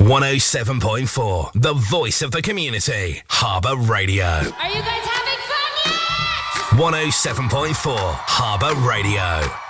107.4, the voice of the community. Harbour Radio. Are you guys having fun yet? 107.4, Harbour Radio.